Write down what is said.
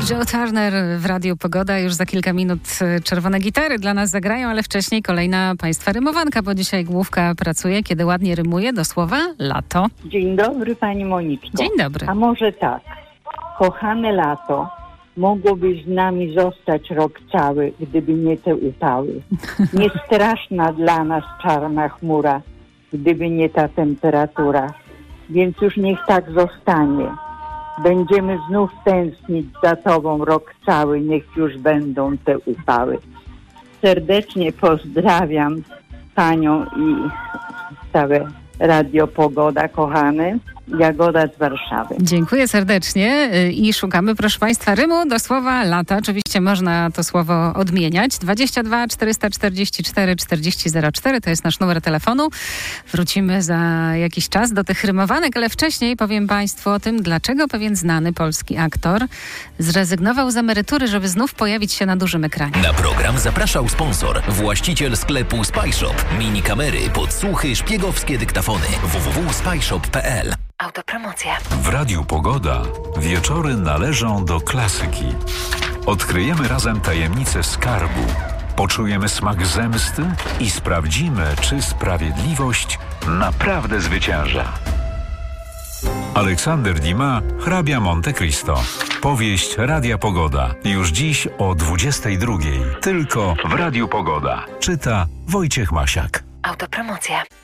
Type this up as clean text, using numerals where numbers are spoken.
Joe Turner w Radiu Pogoda. Już za kilka minut czerwone gitary dla nas zagrają, ale wcześniej kolejna państwa rymowanka, bo dzisiaj główka pracuje, kiedy ładnie rymuje, do słowa lato. Dzień dobry, pani Moniczko. Dzień dobry. A może tak, kochane lato, mogłobyś z nami zostać rok cały, gdyby nie te upały. Nie straszna dla nas czarna chmura, gdyby nie ta temperatura. Więc już niech tak zostanie. Będziemy znów tęsknić za tobą rok cały, niech już będą te upały. Serdecznie pozdrawiam panią i całe Radio Pogoda, kochane. Jagoda z Warszawy. Dziękuję serdecznie i szukamy, proszę państwa, rymu do słowa lata. Oczywiście można to słowo odmieniać. 22 444 4004 to jest nasz numer telefonu. Wrócimy za jakiś czas do tych rymowanek, ale wcześniej powiem państwu o tym, dlaczego pewien znany polski aktor zrezygnował z emerytury, żeby znów pojawić się na dużym ekranie. Na program zapraszał sponsor, właściciel sklepu Spyshop. Mini kamery, podsłuchy, szpiegowskie dyktafony. www.spyshop.pl. Autopromocja. W Radiu Pogoda wieczory należą do klasyki. Odkryjemy razem tajemnicę skarbu, poczujemy smak zemsty i sprawdzimy, czy sprawiedliwość naprawdę zwycięża. Aleksander Dumas, hrabia Monte Cristo. Powieść Radia Pogoda. Już dziś o 22:00. Tylko w Radiu Pogoda. Czyta Wojciech Masiak. Autopromocja.